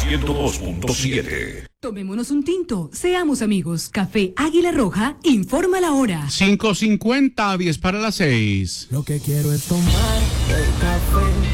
102.7. Tomémonos un tinto, seamos amigos. Café Águila Roja, informa la hora. 5:50, 10 para las 6. Lo que quiero es tomar el café